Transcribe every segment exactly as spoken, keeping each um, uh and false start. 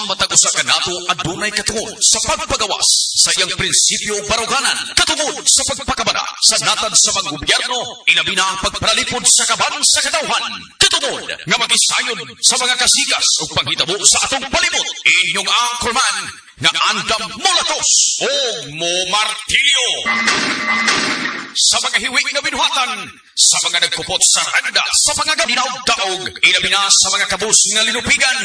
ang matag usa kanato adunay katungod sa pagpagawas sa iyang prinsipyo baruganan katungod sa pagpakabana sa natad sa mga gobyerno ilabi na ang pagparalipod sa kaban sa katawhan katungod nga magisayon sa mga kasigas ug panghitabo sa atong palibot inyong anchorman nga andam molatos o mo martilyo sa mga hiwig na binuhatan sa mga nagkupot sa randa sa mga ganinaw-daog ilabi na sa mga kabus nga linupigan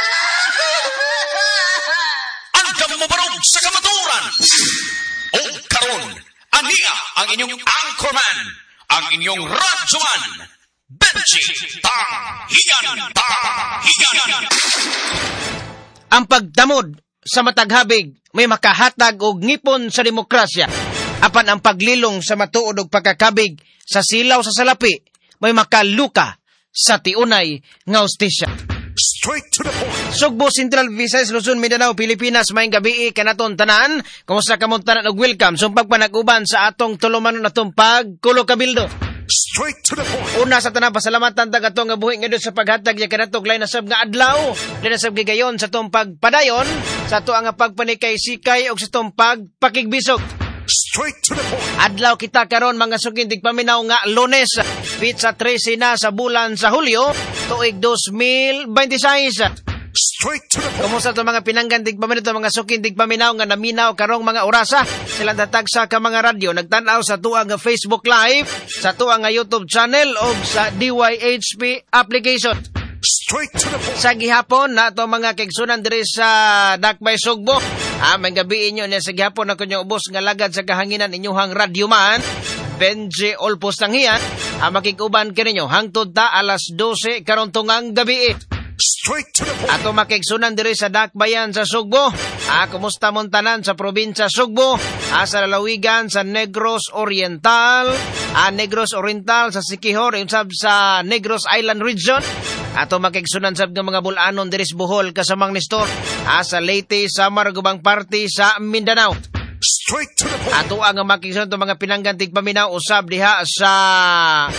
andam mo barog sa kamaturan o karon ania ang inyong anchorman ang inyong radyoman Benji Tahigan Tahigan. Ang pagdamod sa mataghabig may makahatag og ngipon sa demokrasya. Apan ang paglilong sa matuod og pagkakabig sa silaw sa salapi may makaluka sa tiunay nga hustisya. Straight to the point. Sugbo, Central Visayas, Luzon, Mindanao, Pilipinas, maayong gabi kanaton tanan. Kumusta ka mong tanan og welcome sumpag panag-uban sa atong tulumanon atong pagkulo kabildo. Straight to the point. Una sa tanan pasalamatan tag atong nga buhi nga sa paghatag ya kanatog lay nasab nga adlaw, lay nasab gigayon sa tong pagpadayon, sa ato nga pagpanikay-sikay og sa tong pagpakigbisog. Straight to the point. Adlaw kita karon mga sugin tigpaminaw nga Lunes, pizza trese na sa bulan sa Hulyo, tuig two thousand twenty-six. Straight to the point. Kumusta to mga pinanggan tigpaminaw to mga sukin tigpaminaw nga naminaw karong mga orasa, silang tatag sa ka mga radyo nagtan-aw sa tuang nga Facebook Live, sa tuang nga YouTube channel o sa D Y H P application. Straight to the point. Sa gihapon na to mga kigsunan diri sa Dakbay Sugbo. Ah, may gabi inyo niya sa gihapon na kunyo ubos nga lagad sa kahanginan inyuhang radyoman Benji Olpos Tanghian. Ah, makikuban kininyo hangtod ta alas dose karon tungang gabi. Straight to the point. Ato makigsunan diri sa Dakbayan sa Sugbo. Ah, kumusta mon tanan sa probinsya Sugbo? Ah, sa lalawigan sa Negros Oriental, ah, Negros Oriental sa Siquijor, usab sa Negros Island region. Ato makigsunan sab nga mga bulanon diri sa Bohol kasamang Nestor. Ah, sa Leyte, Samar, Gubang Party sa Mindanao. Straight to the point. Ato ang makigsunan to mga pinanggan tigpaminaw usab diha sa